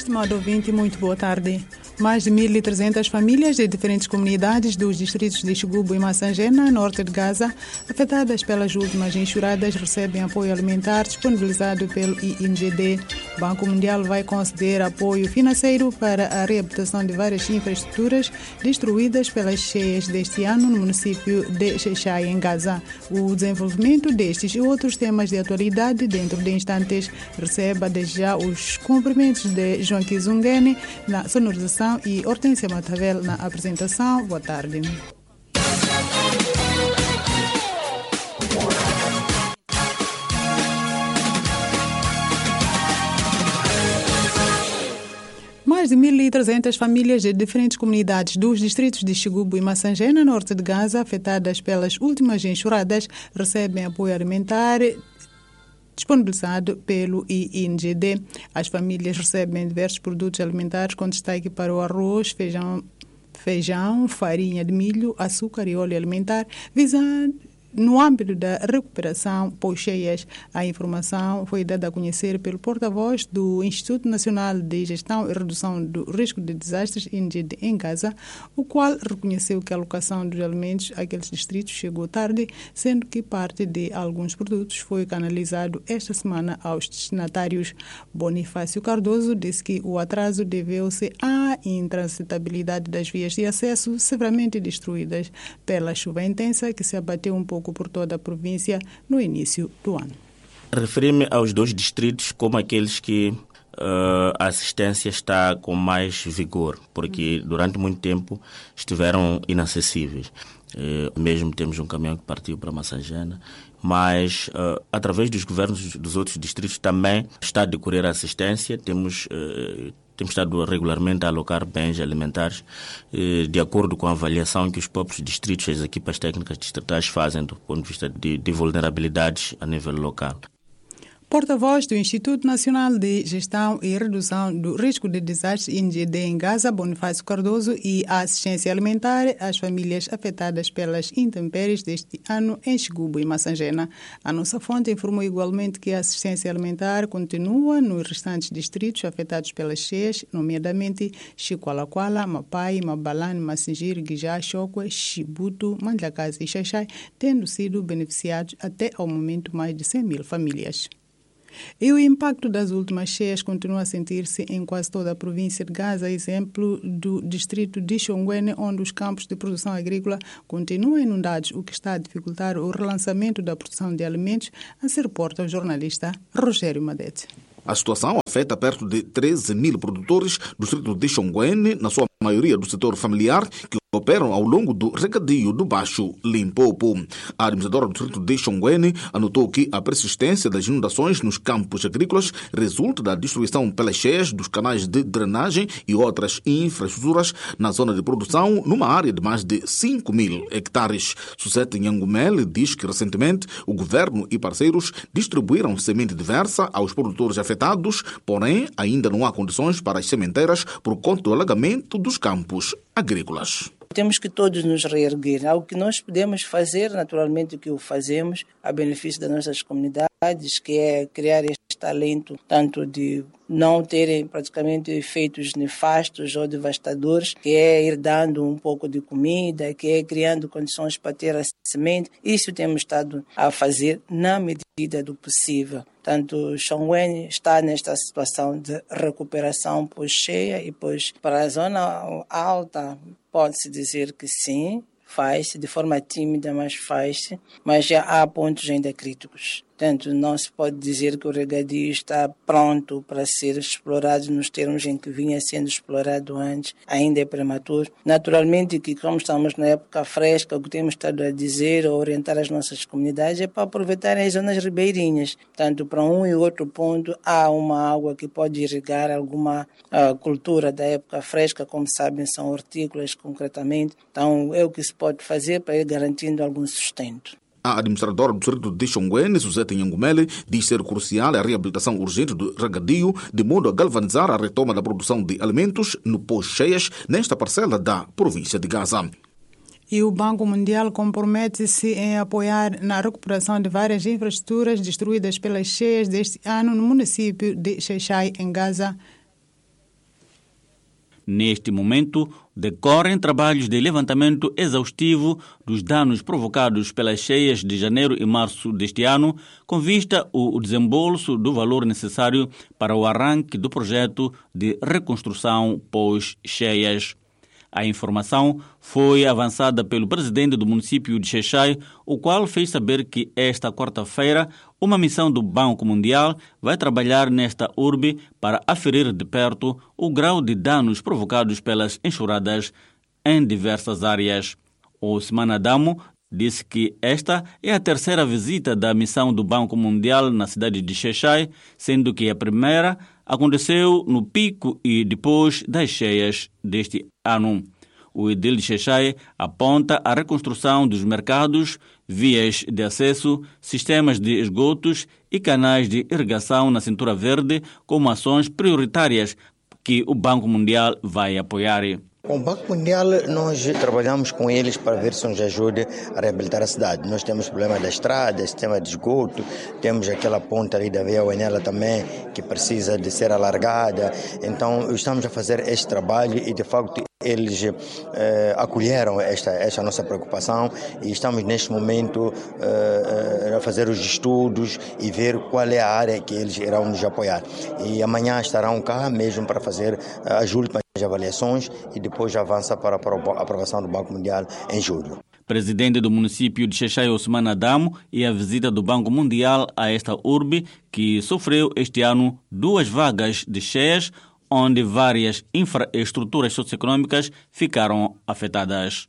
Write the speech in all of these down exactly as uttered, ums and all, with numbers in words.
Estimado ouvinte, muito boa tarde. Mais de mil e trezentas famílias de diferentes comunidades dos distritos de Xigubu e Massangena, norte de Gaza, afetadas pelas últimas enxurradas, recebem apoio alimentar disponibilizado pelo I N G D. O Banco Mundial vai conceder apoio financeiro para a reabilitação de várias infraestruturas destruídas pelas cheias deste ano no município de Xai, em Gaza. O desenvolvimento destes e outros temas de atualidade dentro de instantes. Receba desde já os cumprimentos de João Kizungene na sonorização e Hortência Matavel na apresentação. Boa tarde. Mais de mil e trezentas famílias de diferentes comunidades dos distritos de Xigubu e Massangena, norte de Gaza, afetadas pelas últimas enxurradas, recebem apoio alimentar disponibilizado pelo I N G D. As famílias recebem diversos produtos alimentares com destaque para o arroz, feijão, feijão, farinha de milho, açúcar e óleo alimentar, visando no âmbito da recuperação pós-cheias. A informação foi dada a conhecer pelo porta-voz do Instituto Nacional de Gestão e Redução do Risco de Desastres, I N G D, em Gaza, o qual reconheceu que a alocação dos alimentos àqueles distritos chegou tarde, sendo que parte de alguns produtos foi canalizado esta semana aos destinatários. Bonifácio Cardoso disse que o atraso deveu-se à intransitabilidade das vias de acesso severamente destruídas pela chuva intensa que se abateu um pouco por toda a província no início do ano. Referi-me aos dois distritos como aqueles que uh, a assistência está com mais vigor, porque durante muito tempo estiveram inacessíveis. Uh, mesmo temos um caminhão que partiu para Massangena, mas uh, através dos governos dos outros distritos também está a decorrer a assistência. Temos uh, Temos estado regularmente a alocar bens alimentares eh, de acordo com a avaliação que os próprios distritos e as equipas técnicas distritais fazem do ponto de vista de, de vulnerabilidades a nível local. Porta-voz do Instituto Nacional de Gestão e Redução do Risco de Desastres, I N G D, em Gaza, Bonifácio Cardoso, e a assistência alimentar às famílias afetadas pelas intempéries deste ano em Xigubu e Massangena. A nossa fonte informou igualmente que a assistência alimentar continua nos restantes distritos afetados pelas cheias, nomeadamente Xiqualaquala, Mapai, Mabalane, Massingir, Guijá, Chokwe, Xibuto, Mandlakazi e Xaxai, tendo sido beneficiados até ao momento mais de cem mil famílias. E o impacto das últimas cheias continua a sentir-se em quase toda a província de Gaza, exemplo do distrito de Xongwene, onde os campos de produção agrícola continuam inundados, o que está a dificultar o relançamento da produção de alimentos, a ser reporta o jornalista Rogério Madete. A situação afeta perto de treze mil produtores do distrito de Xongwene, na sua maioria do setor familiar, que operam ao longo do regadio do Baixo Limpopo. A administradora do distrito de Xongwene anotou que a persistência das inundações nos campos agrícolas resulta da destruição pelas cheias dos canais de drenagem e outras infraestruturas na zona de produção, numa área de mais de cinco mil hectares. Suzete Nhangumele diz que recentemente o governo e parceiros distribuíram semente diversa aos produtores afetados, porém ainda não há condições para as sementeiras por conta do alagamento dos campos agrícolas. Temos que todos nos reerguer. Algo que nós podemos fazer, naturalmente o que o fazemos, a benefício das nossas comunidades, que é criar este talento, tanto de não terem praticamente efeitos nefastos ou devastadores, que é ir dando um pouco de comida, que é criando condições para ter a semente. Isso temos estado a fazer na medida do possível. Tanto Xongwene está nesta situação de recuperação pós-cheia e pois para a zona alta pode-se dizer que sim, faz-se de forma tímida, mas faz-se, mas já há pontos ainda críticos. Portanto, não se pode dizer que o regadio está pronto para ser explorado nos termos em que vinha sendo explorado antes, ainda é prematuro. Naturalmente que, como estamos na época fresca, o que temos estado a dizer ou orientar as nossas comunidades é para aproveitarem as zonas ribeirinhas. Tanto para um e outro ponto há uma água que pode irrigar alguma uh, cultura da época fresca, como sabem, são hortícolas concretamente. Então, é o que se pode fazer para ir garantindo algum sustento. A administradora do distrito de Xongwene, Suzete Nhangumele, diz ser crucial a reabilitação urgente do regadio, de modo a galvanizar a retoma da produção de alimentos no pós-cheias nesta parcela da província de Gaza. E o Banco Mundial compromete-se em apoiar na recuperação de várias infraestruturas destruídas pelas cheias deste ano no município de Xai, em Gaza. Neste momento, decorrem trabalhos de levantamento exaustivo dos danos provocados pelas cheias de janeiro e março deste ano, com vista ao desembolso do valor necessário para o arranque do projeto de reconstrução pós-cheias. A informação foi avançada pelo presidente do município de Xai-Xai, o qual fez saber que esta quarta-feira uma missão do Banco Mundial vai trabalhar nesta urbe para aferir de perto o grau de danos provocados pelas enxurradas em diversas áreas. O Ousmane Adamo disse que esta é a terceira visita da missão do Banco Mundial na cidade de Xai-Xai, sendo que a primeira aconteceu no pico e depois das cheias deste ano. O edil de Xai-Xai aponta a reconstrução dos mercados, vias de acesso, sistemas de esgotos e canais de irrigação na Cintura Verde como ações prioritárias que o Banco Mundial vai apoiar. Com o Banco Mundial, nós trabalhamos com eles para ver se nos ajuda a reabilitar a cidade. Nós temos problema da estrada, sistema de esgoto, temos aquela ponta ali da Via Uenela também, que precisa de ser alargada. Então, estamos a fazer este trabalho e, de facto, eles eh, acolheram esta, esta nossa preocupação e estamos, neste momento, eh, a fazer os estudos e ver qual é a área que eles irão nos apoiar. E amanhã estarão cá mesmo para fazer as últimas avaliações e depois avança para a aprovação do Banco Mundial em julho. Presidente do município de Xai-Xai, Ousmane Adamo, e a visita do Banco Mundial a esta urbe que sofreu este ano duas vagas de cheias, onde várias infraestruturas socioeconômicas ficaram afetadas.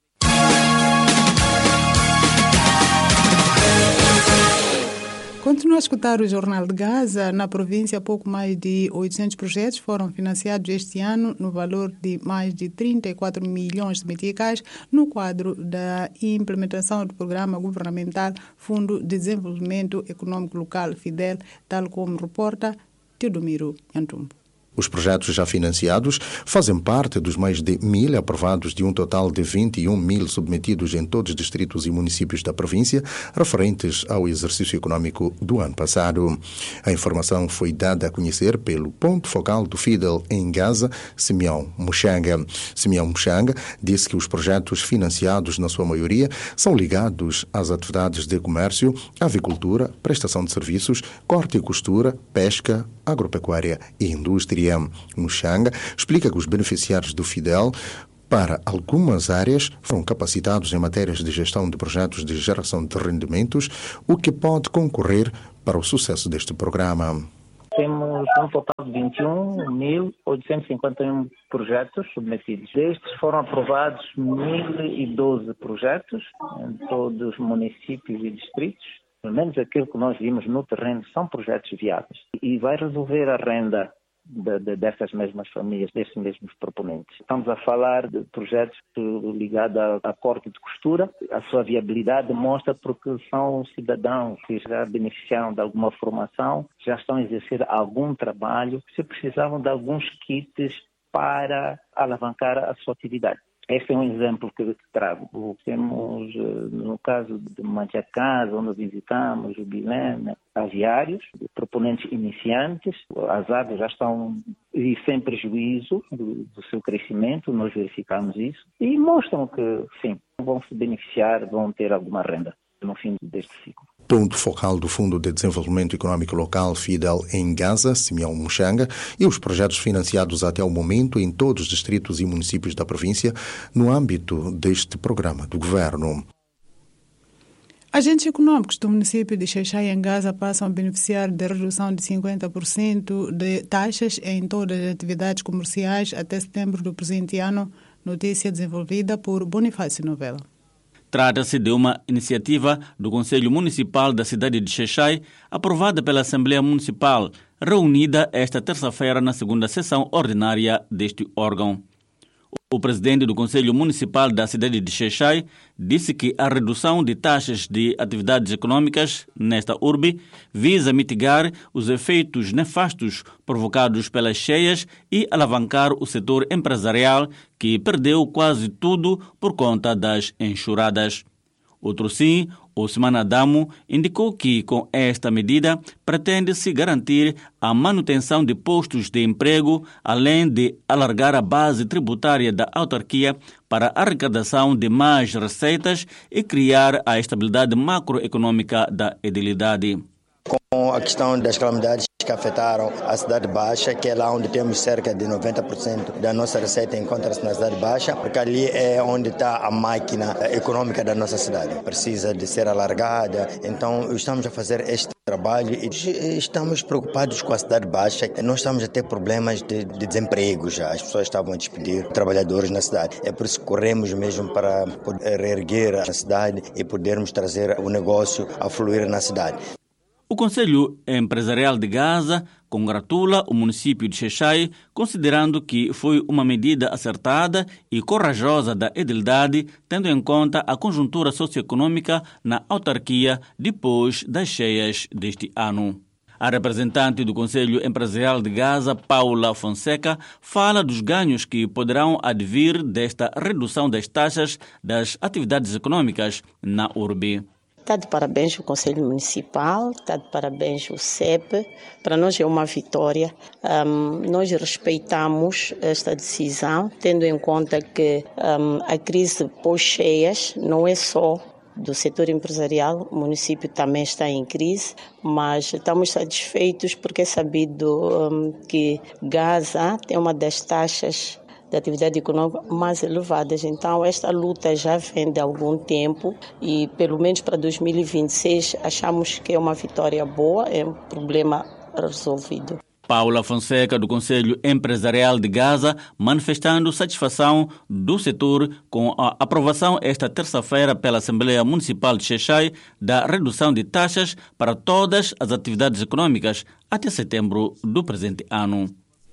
Continua a escutar o Jornal de Gaza. Na província, pouco mais de oitocentos projetos foram financiados este ano no valor de mais de trinta e quatro milhões de meticais no quadro da implementação do programa governamental Fundo de Desenvolvimento Econômico Local, FIDEL, tal como reporta Teodomiro Antumbo. Os projetos já financiados fazem parte dos mais de mil aprovados de um total de vinte e um mil submetidos em todos os distritos e municípios da província, referentes ao exercício econômico do ano passado. A informação foi dada a conhecer pelo ponto focal do FIDEL em Gaza, Simeão Muxanga. Simeão Muxanga disse que os projetos financiados, na sua maioria, são ligados às atividades de comércio, avicultura, prestação de serviços, corte e costura, pesca, agropecuária e indústria. Muxanga explica que os beneficiários do FIDEL para algumas áreas foram capacitados em matérias de gestão de projetos de geração de rendimentos, o que pode concorrer para o sucesso deste programa. Temos um total de vinte e um mil oitocentos e cinquenta e um projetos submetidos. Destes foram aprovados mil e doze projetos em todos os municípios e distritos. Pelo menos aquilo que nós vimos no terreno são projetos viáveis. E vai resolver a renda De, de, dessas mesmas famílias, desses mesmos proponentes. Estamos a falar de projetos ligados a corte de costura. A sua viabilidade demonstra porque são cidadãos que já beneficiaram de alguma formação, já estão a exercer algum trabalho, se precisavam de alguns kits para alavancar a sua atividade. Este é um exemplo que trago. Temos, no caso de Manchacasa, onde visitamos o Bilene, aviários, proponentes iniciantes. As aves já estão e sem prejuízo do, do seu crescimento, nós verificamos isso, e mostram que, sim, vão se beneficiar, vão ter alguma renda no fim deste ciclo. Ponto focal do Fundo de Desenvolvimento Econômico Local, FIDEL, em Gaza, Simeão Muxanga, e os projetos financiados até o momento em todos os distritos e municípios da província no âmbito deste programa do governo. Agentes econômicos do município de Xai-Xai, em Gaza, passam a beneficiar de redução de cinquenta por cento de taxas em todas as atividades comerciais até setembro do presente ano, notícia desenvolvida por Bonifácio Novela. Trata-se de uma iniciativa do Conselho Municipal da cidade de Xai-Xai, aprovada pela Assembleia Municipal, reunida esta terça-feira na segunda sessão ordinária deste órgão. O presidente do Conselho Municipal da cidade de Xai-Xai disse que a redução de taxas de atividades econômicas nesta urbe visa mitigar os efeitos nefastos provocados pelas cheias e alavancar o setor empresarial, que perdeu quase tudo por conta das enxurradas. Outro sim, Ousmane Adamo indicou que, com esta medida, pretende-se garantir a manutenção de postos de emprego, além de alargar a base tributária da autarquia para a arrecadação de mais receitas e criar a estabilidade macroeconômica da edilidade. Com a questão das calamidades que afetaram a Cidade Baixa, que é lá onde temos cerca de noventa por cento da nossa receita encontra-se na Cidade Baixa, porque ali é onde está a máquina econômica da nossa cidade. Precisa de ser alargada, então estamos a fazer este trabalho e estamos preocupados com a Cidade Baixa. Nós estamos a ter problemas de, de desemprego já, as pessoas estavam a despedir trabalhadores na cidade. É por isso que corremos mesmo para poder reerguer a cidade e podermos trazer o negócio a fluir na cidade. O Conselho Empresarial de Gaza congratula o município de Xai-Xai, considerando que foi uma medida acertada e corajosa da edilidade, tendo em conta a conjuntura socioeconômica na autarquia depois das cheias deste ano. A representante do Conselho Empresarial de Gaza, Paula Fonseca, fala dos ganhos que poderão advir desta redução das taxas das atividades econômicas na urbe. Está de parabéns o Conselho Municipal, está de parabéns o C E P. Para nós é uma vitória. Um, nós respeitamos esta decisão, tendo em conta que um, a crise pós-cheias não é só do setor empresarial, o município também está em crise, mas estamos satisfeitos porque é sabido um, que Gaza tem uma das taxas de atividade econômica mais elevadas. Então, esta luta já vem de algum tempo e, pelo menos para dois mil e vinte e seis, achamos que é uma vitória boa, é um problema resolvido. Paula Fonseca, do Conselho Empresarial de Gaza, manifestando satisfação do setor com a aprovação esta terça-feira pela Assembleia Municipal de Xai-Xai da redução de taxas para todas as atividades econômicas até setembro do presente ano.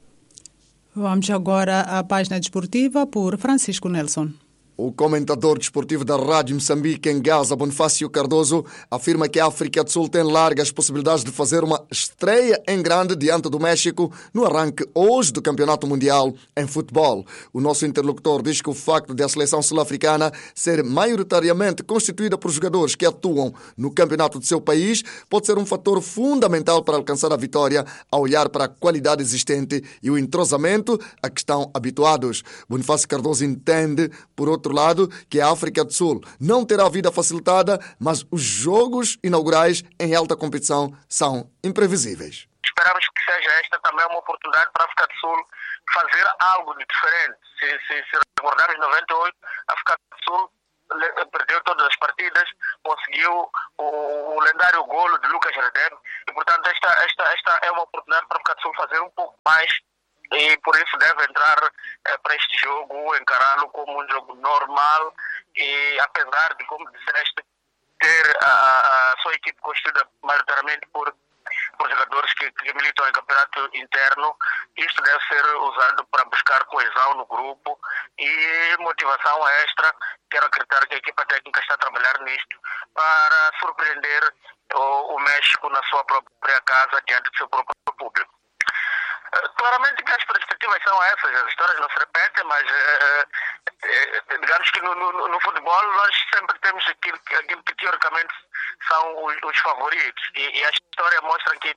Vamos agora à página desportiva por Francisco Nelson. O comentador desportivo da Rádio Moçambique em Gaza, Bonifácio Cardoso, afirma que a África do Sul tem largas possibilidades de fazer uma estreia em grande diante do México no arranque hoje do Campeonato Mundial em futebol. O nosso interlocutor diz que o facto de a seleção sul-africana ser maioritariamente constituída por jogadores que atuam no campeonato do seu país pode ser um fator fundamental para alcançar a vitória ao olhar para a qualidade existente e o entrosamento a que estão habituados. Bonifácio Cardoso entende, por outro lado, que a África do Sul não terá vida facilitada, mas os jogos inaugurais em alta competição são imprevisíveis. Esperamos que seja esta também uma oportunidade para a África do Sul fazer algo de diferente. Se, se, se recordarmos, em noventa e oito, a África do Sul perdeu todas as partidas, conseguiu o, o lendário golo de Lucas Radebe e, portanto, esta, esta, esta é uma oportunidade para a África do Sul fazer um pouco mais. E por isso deve entrar eh, para este jogo, encará-lo como um jogo normal e, apesar de, como disseste, ter a, a sua equipe constituída maioritariamente por, por jogadores que, que militam em campeonato interno, isto deve ser usado para buscar coesão no grupo e motivação extra. Quero acreditar que a equipa técnica está a trabalhar nisto para surpreender o, o México na sua própria casa diante do seu próprio público. Claramente que as perspectivas são essas, as histórias não se repetem, mas eh, eh, digamos que no, no, no futebol nós sempre temos aquilo, aquilo que teoricamente são os, os favoritos e, e a história mostra que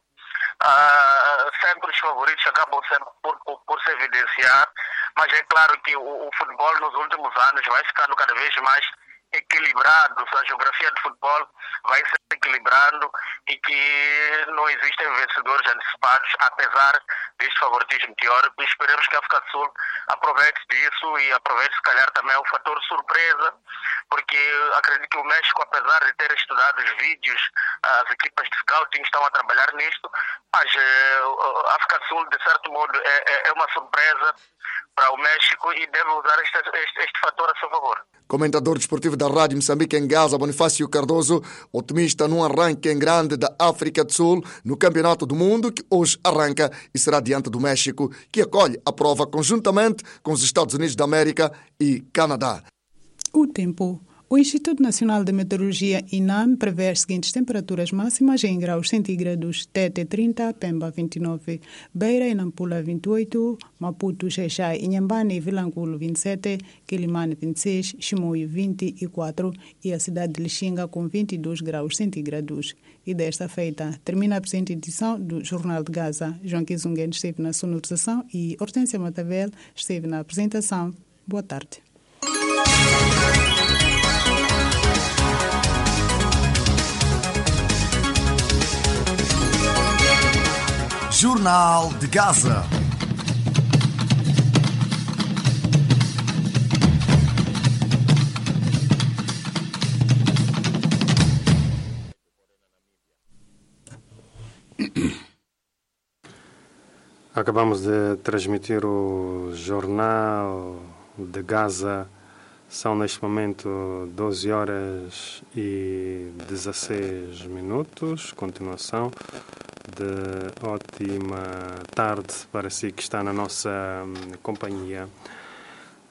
ah, sempre os favoritos acabam sempre por, por, por se evidenciar, mas é claro que o, o futebol nos últimos anos vai ficando cada vez mais equilibrado, a geografia do futebol vai se equilibrando e que não existem vencedores antecipados, apesar deste favoritismo teórico, e esperemos que a África do Sul aproveite disso e aproveite se calhar também o fator surpresa, porque acredito que o México, apesar de ter estudado os vídeos, as equipas de scouting estão a trabalhar nisto, mas a África do Sul, de certo modo, é, é uma surpresa para o México e deve usar este, este, este fator a seu favor. Comentador desportivo da Rádio Moçambique em Gaza, Bonifácio Cardoso, otimista num arranque em grande da África do Sul no Campeonato do Mundo, que hoje arranca e será diante do México, que acolhe a prova conjuntamente com os Estados Unidos da América e Canadá. O tempo. O Instituto Nacional de Meteorologia, INAM, prevê as seguintes temperaturas máximas em graus centígrados: Tete trinta, Pemba vinte e nove, Beira e Nampula vinte e oito, Maputo, Xaixai, Inhambane e Vilanculo vinte e sete, Quilimane vinte e seis, Chimoio vinte e quatro e a cidade de Lixinga com vinte e dois graus centígrados. E desta feita termina a presente edição do Jornal de Gaza. João Kizungen esteve na sonorização e Hortência Matavel esteve na apresentação. Boa tarde. Jornal de Gaza. Acabamos de transmitir o Jornal de Gaza. São neste momento doze horas e dezasseis minutos. Continuação de ótima tarde para si que está na nossa companhia.